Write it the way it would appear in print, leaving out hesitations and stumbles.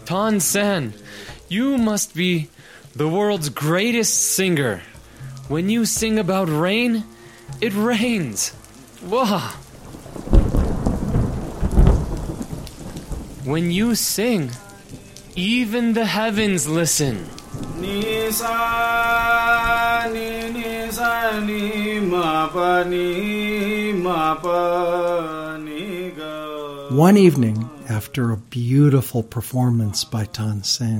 Tan-san, you must be the world's greatest singer. When you sing about rain, it rains. Wow. When you sing, even the heavens listen. One evening, after a beautiful performance by Tan-sen,